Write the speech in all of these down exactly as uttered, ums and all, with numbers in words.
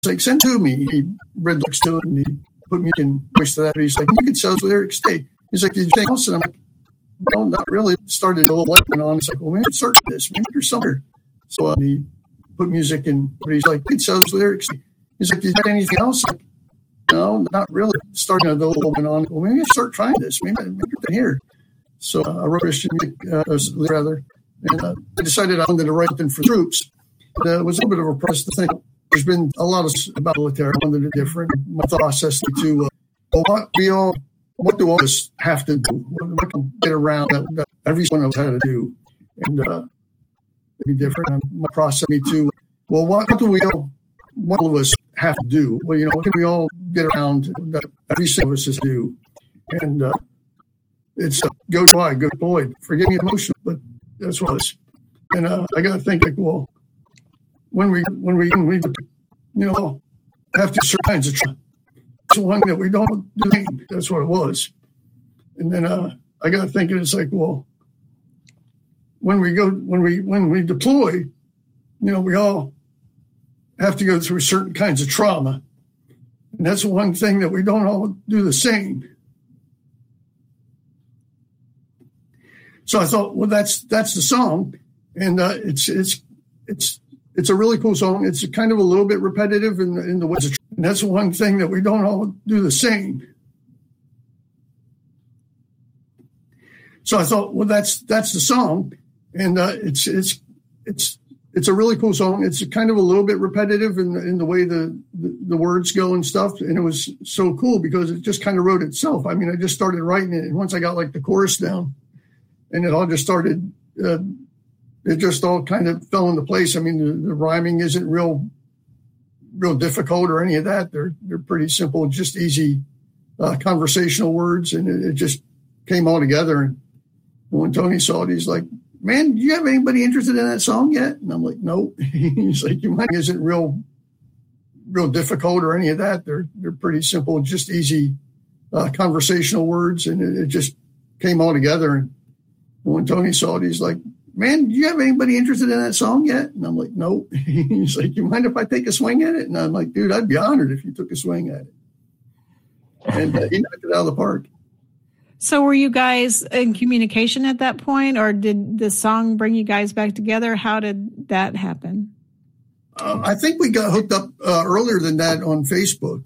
like, send to me. He read looks to it and he put me in voice to that. He's like, you can sell those lyrics. Stay. He's like, did you think else? And I'm like, no, not really. Started a little went on. He's like, well, maybe search this. Maybe there's somewhere. So uh, he put music in. But he's like, you can sell those lyrics. He's like, did you have anything else? Like, no, not really. Starting a little went on. Well, maybe start trying this. Maybe I make it here. So uh, I wrote Christian music, uh, rather, and uh, I decided I wanted to write something for troops. Uh, it was a little bit of a process to think. There's been a lot of about military. I wanted it different. My thought process to, uh, well, what we all, what do all of us have to do? What, what can get around that, that every one of us had to do, and uh, it'd be different. And my process me to, well, what, what do we all, what all of us have to do? Well, you know, what can we all get around that every single of us has to do? And uh, it's uh, go wide, go deployed. Forgive me emotional, but that's what it is. And uh, I got to think like, well. When we, when we, when we, you know, have to certain kinds of try. It's one that we don't do. That's what it was. And then uh, I got to thinking, it's like, well, when we go, when we, when we deploy, you know, we all have to go through certain kinds of trauma. And that's one thing that we don't all do the same. So I thought, well, that's, that's the song. And uh, it's, it's, it's, It's a really cool song. It's kind of a little bit repetitive in the, in the ways. And that's one thing that we don't all do the same. So I thought, well, that's that's the song, and uh, it's it's it's it's a really cool song. It's kind of a little bit repetitive in the, in the way the, the the words go and stuff. And it was so cool because it just kind of wrote itself. I mean, I just started writing it, and once I got like the chorus down, and it all just started. Uh, It just all kind of fell into place. I mean, the, the rhyming isn't real, real difficult or any of that. They're they're pretty simple, just easy uh, conversational words, and it, it just came all together. And when Tony saw it, he's like, "Man, do you have anybody interested in that song yet?" And I'm like, "No." He's like, "Your mind isn't real, real difficult or any of that. They're they're pretty simple, just easy uh, conversational words," and it, it just came all together. And when Tony saw it, he's like, "Man, do you have anybody interested in that song yet?" And I'm like, "No." He's like, "You mind if I take a swing at it?" And I'm like, "Dude, I'd be honored if you took a swing at it." And uh, he knocked it out of the park. So were you guys in communication at that point, or did the song bring you guys back together? How did that happen? Um, I think we got hooked up uh, earlier than that on Facebook.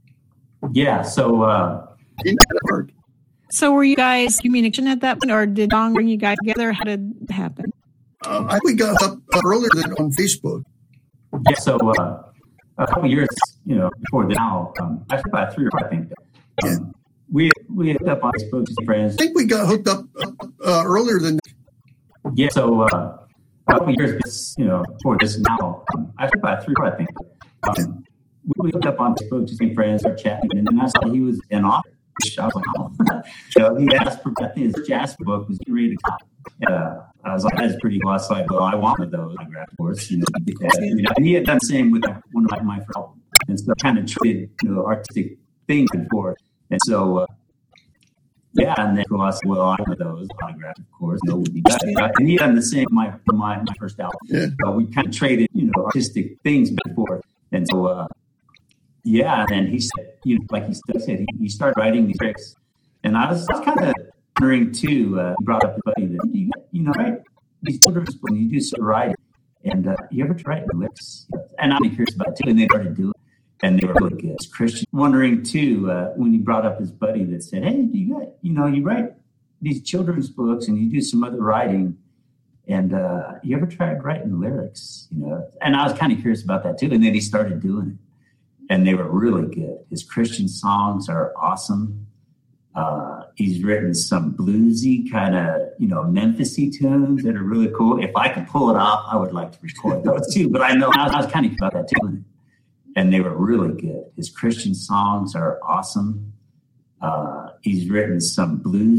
Yeah, so... Uh... He knocked it out of the park. So were you guys communication at that point, or did song bring you guys together? How did it happen? Um, I think we got up earlier than on Facebook. Yeah, so uh, a couple of years, you know, before now, um, actually about three or four, I think. Um, yeah. We we hooked up on Facebook as friends. I think we got hooked up uh, earlier than. Yeah, so uh, a couple of years, you know, before this now, um, actually about three or four, I think. Um, we, we hooked up on Facebook as friends, started chatting, and then I saw he was an author. I was like, oh. So he asked for, I think his Jasper book was getting ready to come. Uh, I was like, that's pretty cool. I was like, well, I wanted those autographed, of course. You know, you know, and he had done the same with one of my first albums. And so kind of traded, you know, artistic things before. And so, uh, yeah, and then I said, well, I wanted those autographed, of course. No, would be good. And he had done the same with my, my, my first album. Yeah. So we kind of traded, you know, artistic things before. And so, uh, yeah, and then he said, you know, like he said, he, he started writing these lyrics, and I was, I was kind of wondering too. Uh, he brought up the buddy that you, you know, write these children's books, you do some writing, and uh, you ever try the lyrics? And I'm curious about it too. And they started doing, it, and they were really good. Christian, wondering too uh, when he brought up his buddy that said, "Hey, do you got, you know, you write these children's books, and you do some other writing, and uh, you ever tried writing lyrics?" You know, and I was kind of curious about that too. And then he started doing it. And they were really good. His Christian songs are awesome. Uh, he's written some bluesy kind of, you know, Memphis-y tunes that are really cool. If I could pull it off, I would like to record those too. But I know I was, I was kind of about that too. And they were really good. His Christian songs are awesome. Uh, he's written some blues.